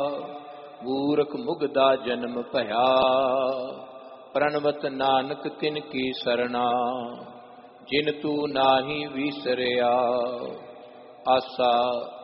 ਮੂਰਖ ਮੁਗਦਾ ਜਨਮ ਭਇਆ, ਪ੍ਰਣਵਤ ਨਾਨਕ ਤਿਨ ਕੀ ਸਰਣਾ, ਜਿਨ ਤੂ ਨਾਹੀ ਵਿਸਰਿਆ। ਆਸਾ